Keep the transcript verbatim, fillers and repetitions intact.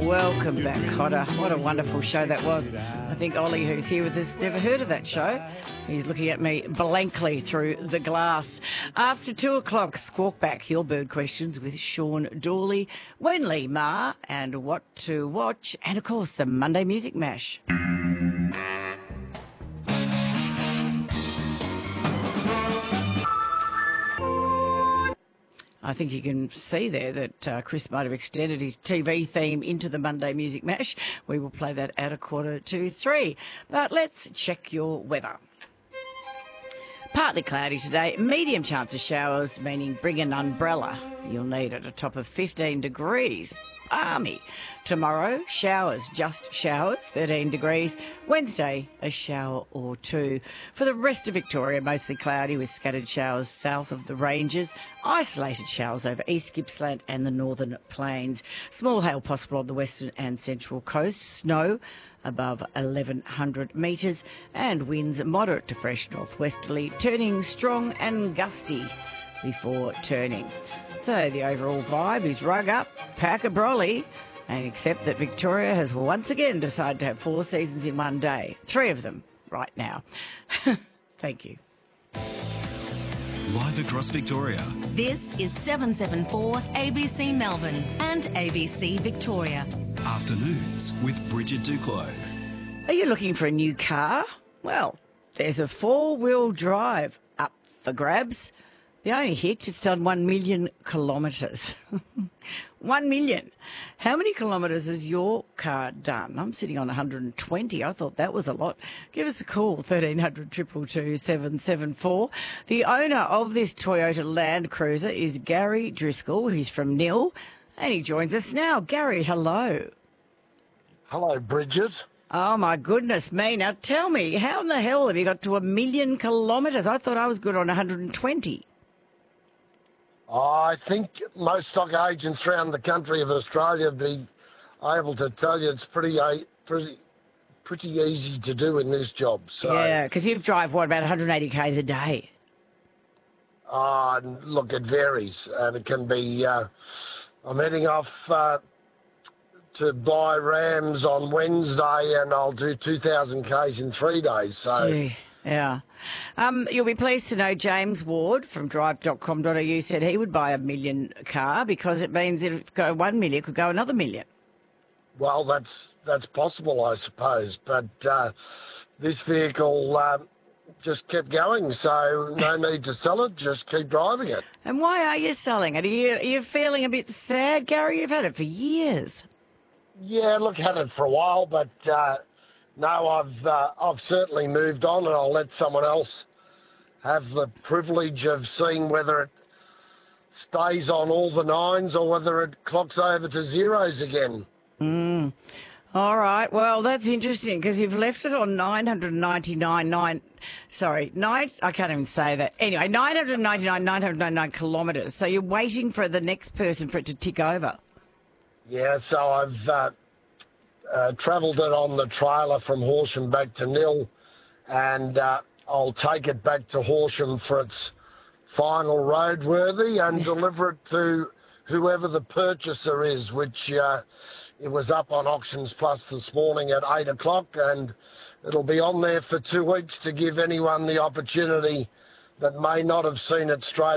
Welcome back, Cotter. What a wonderful show that was. I think Ollie, who's here with us, never heard of that show. He's looking at me blankly through the glass. After two o'clock, Squawk Back your bird questions with Sean Dawley, Wenley Ma, and what to watch, and of course the Monday Music Mash. I think you can see there that uh, Chris might have extended his T V theme into the Monday Music Mash. We will play that at a quarter to three. But let's check your weather. Partly cloudy today, medium chance of showers, meaning bring an umbrella. You'll need at a top of fifteen degrees. Balmy. Tomorrow, showers, just showers, thirteen degrees. Wednesday, a shower or two. For the rest of Victoria, mostly cloudy with scattered showers south of the ranges. Isolated showers over East Gippsland and the northern plains. Small hail possible on the western and central coast. Snow above eleven hundred metres. And winds moderate to fresh northwesterly, turning strong and gusty before turning. So the overall vibe is rug up, pack a brolly, and accept that Victoria has once again decided to have four seasons in one day. Three of them right now. Thank you. Live across Victoria. This is seven seven four A B C Melbourne and A B C Victoria. Afternoons with Bridget Duclos. Are you looking for a new car? Well, there's a four-wheel drive up for grabs. The only hitch, it's done one million kilometres. one million. How many kilometres has your car done? I'm sitting on one hundred twenty. I thought that was a lot. Give us a call, thirteen hundred, two two two, seven seven four. The owner of this Toyota Land Cruiser is Gary Driscoll. He's from Nil, and he joins us now. Gary, hello. Hello, Bridget. Oh, my goodness me. Now, tell me, how in the hell have you got to a million kilometres? I thought I was good on one hundred twenty. I think most stock agents around the country of Australia would be able to tell you it's pretty uh, pretty pretty easy to do in this job. So, yeah, because you drive, what, about one hundred eighty kays a day? Uh, look, it varies. And it can be, uh, I'm heading off uh, to buy Rams on Wednesday and I'll do two thousand kays in three days. So. Gee. Yeah. Um, you'll be pleased to know James Ward from drive dot com dot a u said he would buy a million car because it means if it go one million, it could go another million. Well, that's that's possible, I suppose. But uh, this vehicle uh, just kept going, so no need to sell it, just keep driving it. And why are you selling it? Are you, are you feeling a bit sad, Gary? You've had it for years. Yeah, look, had it for a while, but... Uh, No, I've uh, I've certainly moved on, and I'll let someone else have the privilege of seeing whether it stays on all the nines or whether it clocks over to zeros again. Mm. All right. Well, that's interesting because you've left it on nine hundred ninety-nine, nine, sorry, nine, I can't even say that. Anyway, nine hundred ninety-nine, nine hundred ninety-nine kilometres. So you're waiting for the next person for it to tick over. Yeah, so I've... Uh, Uh, travelled it on the trailer from Horsham back to Nil, and uh, I'll take it back to Horsham for its final roadworthy and deliver it to whoever the purchaser is, which uh, it was up on Auctions Plus this morning at eight o'clock, and it'll be on there for two weeks to give anyone the opportunity that may not have seen it straight